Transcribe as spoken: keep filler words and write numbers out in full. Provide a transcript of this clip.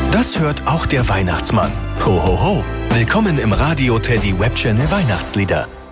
Das hört auch der Weihnachtsmann. Ho, ho, ho. Willkommen im Radio Teddy Web Channel Weihnachtslieder.